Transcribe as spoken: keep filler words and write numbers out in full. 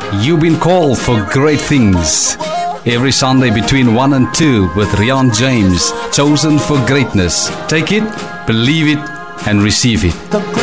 You've been called for great things. Every Sunday between one and two with Rian James, chosen for greatness. Take it, believe it, and receive it.